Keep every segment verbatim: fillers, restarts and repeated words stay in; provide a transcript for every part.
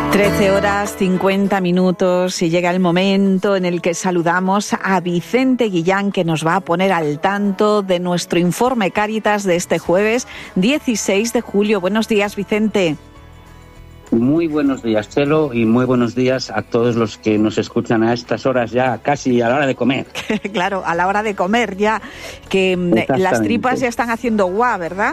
trece horas cincuenta minutos y llega el momento en el que saludamos a Vicente Guillán, que nos va a poner al tanto de nuestro informe Cáritas de este jueves dieciséis de julio. Buenos días, Vicente. Muy buenos días, Chelo, y muy buenos días a todos los que nos escuchan a estas horas ya casi a la hora de comer. Claro, a la hora de comer ya, que las tripas ya están haciendo guau, ¿verdad?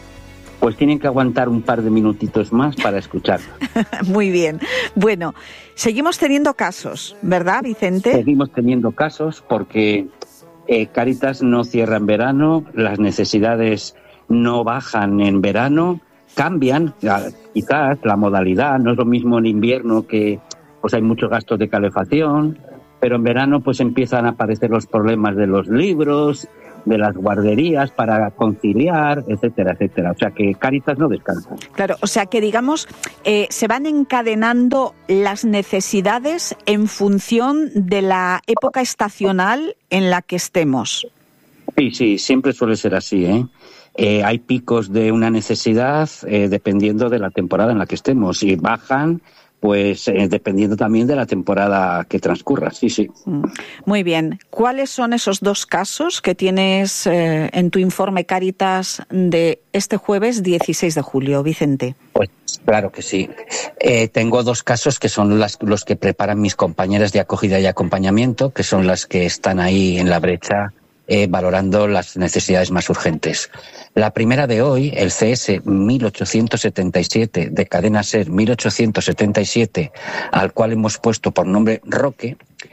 Pues tienen que aguantar un par de minutitos más para escuchar. Muy bien. Bueno, seguimos teniendo casos, ¿verdad, Vicente? Seguimos teniendo casos porque eh, Cáritas no cierra en verano, las necesidades no bajan en verano, cambian, quizás la modalidad, no es lo mismo en invierno que pues hay muchos gastos de calefacción, pero en verano pues empiezan a aparecer los problemas de los libros, de las guarderías para conciliar, etcétera, etcétera. O sea que Cáritas no descansa. Claro, o sea que digamos, eh, se van encadenando las necesidades en función de la época estacional en la que estemos. Sí, sí, siempre suele ser así, ¿eh? Eh, hay picos de una necesidad eh, dependiendo de la temporada en la que estemos y bajan pues eh, dependiendo también de la temporada que transcurra, sí, sí. Muy bien. ¿Cuáles son esos dos casos que tienes eh, en tu informe Cáritas de este jueves dieciséis de julio, Vicente? Pues claro que sí. Eh, tengo dos casos que son las, los que preparan mis compañeras de acogida y acompañamiento, que son las que están ahí en la brecha eh, valorando las necesidades más urgentes. La primera de hoy, el C S mil ochocientos setenta y siete de Cadena SER mil ochocientos setenta y siete, al cual hemos puesto por nombre Roque.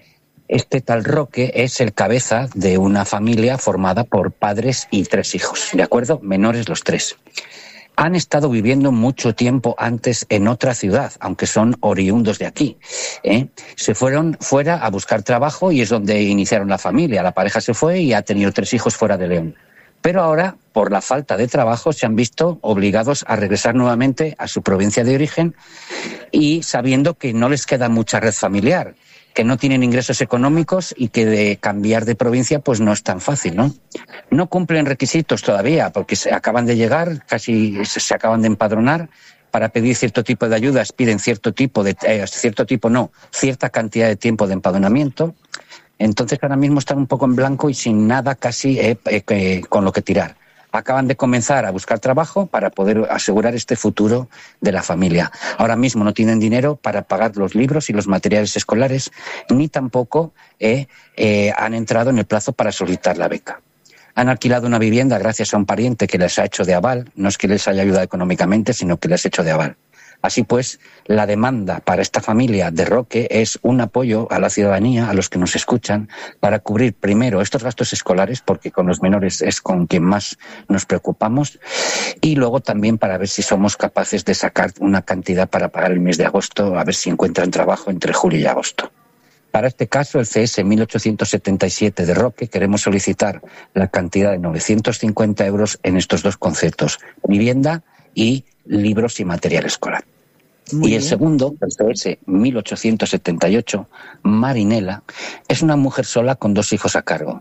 Este tal Roque es el cabeza de una familia formada por padres y tres hijos, ¿de acuerdo? Menores los tres. Han estado viviendo mucho tiempo antes en otra ciudad, aunque son oriundos de aquí, ¿eh? Se fueron fuera a buscar trabajo y es donde iniciaron la familia. La pareja se fue y ha tenido tres hijos fuera de León. Pero ahora, por la falta de trabajo, se han visto obligados a regresar nuevamente a su provincia de origen y sabiendo que no les queda mucha red familiar, que no tienen ingresos económicos y que de cambiar de provincia pues no es tan fácil, ¿no? No cumplen requisitos todavía porque se acaban de llegar, casi se acaban de empadronar. Para pedir cierto tipo de ayudas piden cierto tipo de eh, cierto tipo no, cierta cantidad de tiempo de empadronamiento. Entonces ahora mismo están un poco en blanco y sin nada casi eh, eh, eh, con lo que tirar. Acaban de comenzar a buscar trabajo para poder asegurar este futuro de la familia. Ahora mismo no tienen dinero para pagar los libros y los materiales escolares, ni tampoco eh, eh, han entrado en el plazo para solicitar la beca. Han alquilado una vivienda gracias a un pariente que les ha hecho de aval, no es que les haya ayudado económicamente, sino que les ha hecho de aval. Así pues, la demanda para esta familia de Roque es un apoyo a la ciudadanía, a los que nos escuchan, para cubrir primero estos gastos escolares, porque con los menores es con quien más nos preocupamos, y luego también para ver si somos capaces de sacar una cantidad para pagar el mes de agosto, a ver si encuentran trabajo entre julio y agosto. Para este caso, el C S mil ochocientos setenta y siete de Roque, queremos solicitar la cantidad de novecientos cincuenta euros en estos dos conceptos, vivienda y libros y material escolar. Muy y el bien. Segundo, el C S mil ochocientos setenta y ocho, Marinela, es una mujer sola con dos hijos a cargo.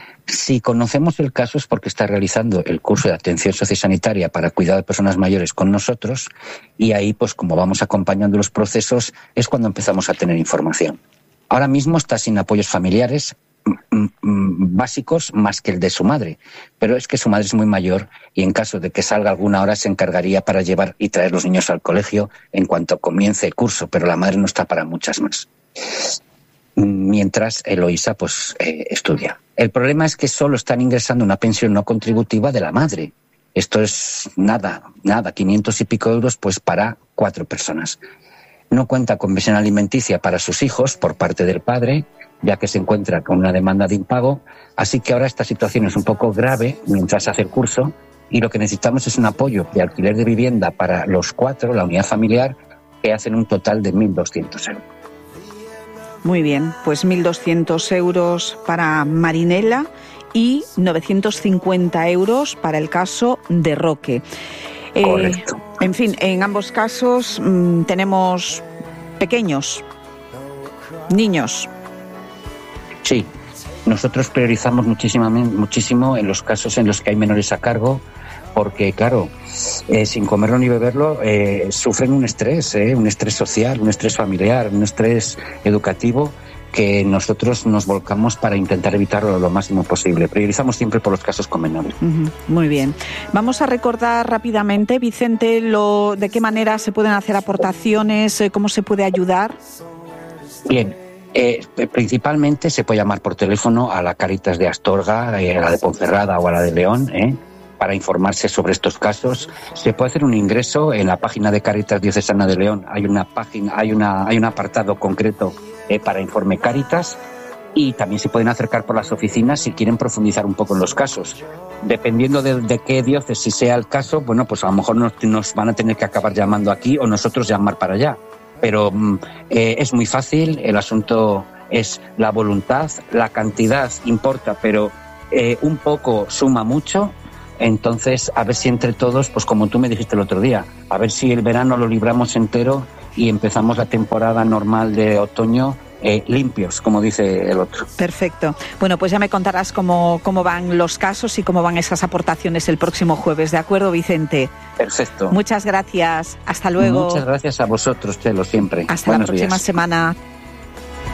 Si conocemos el caso es porque está realizando el curso de atención sociosanitaria para cuidado de personas mayores con nosotros y ahí, pues como vamos acompañando los procesos, es cuando empezamos a tener información. Ahora mismo está sin apoyos familiares básicos más que el de su madre, pero es que su madre es muy mayor y en caso de que salga alguna hora se encargaría para llevar y traer los niños al colegio en cuanto comience el curso, pero la madre no está para muchas más. Mientras Eloísa pues eh, estudia. El problema es que solo están ingresando una pensión no contributiva de la madre. Esto es nada, nada, quinientos y pico euros pues para cuatro personas. No cuenta con pensión alimenticia para sus hijos por parte del padre, ya que se encuentra con una demanda de impago, así que ahora esta situación es un poco grave mientras hace el curso y lo que necesitamos es un apoyo de alquiler de vivienda para los cuatro, la unidad familiar, que hacen un total de mil doscientos euros. Muy bien, pues mil doscientos euros para Marinela y novecientos cincuenta euros para el caso de Roque. Correcto. Eh, en fin, en ambos casos mmm, tenemos pequeños, niños. Sí, nosotros priorizamos muchísimo, muchísimo en los casos en los que hay menores a cargo porque claro, eh, sin comerlo ni beberlo eh, sufren un estrés, eh, un estrés social, un estrés familiar, un estrés educativo, que nosotros nos volcamos para intentar evitarlo lo máximo posible. Priorizamos siempre por los casos con menores. Uh-huh. Muy bien. Vamos a recordar rápidamente, Vicente, lo, de qué manera se pueden hacer aportaciones, cómo se puede ayudar. Bien. Eh, principalmente se puede llamar por teléfono a la Cáritas de Astorga, eh, a la de Ponferrada o a la de León, eh, para informarse sobre estos casos. Se puede hacer un ingreso en la página de Cáritas Diocesana de León. Hay una página, hay una, hay un apartado concreto eh, para Informe Cáritas, y también se pueden acercar por las oficinas si quieren profundizar un poco en los casos. Dependiendo de, de qué diócesis sea el caso, bueno, pues a lo mejor nos, nos van a tener que acabar llamando aquí o nosotros llamar para allá. Pero eh, es muy fácil, el asunto es la voluntad, la cantidad importa, pero eh, un poco suma mucho. Entonces, a ver si entre todos, pues como tú me dijiste el otro día, a ver si el verano lo libramos entero y empezamos la temporada normal de otoño eh, limpios, como dice el otro. Perfecto. Bueno, pues ya me contarás cómo, cómo van los casos y cómo van esas aportaciones el próximo jueves. ¿De acuerdo, Vicente? Perfecto. Muchas gracias. Hasta luego. Muchas gracias a vosotros, Chelo, siempre. Hasta Buenos la próxima días. semana.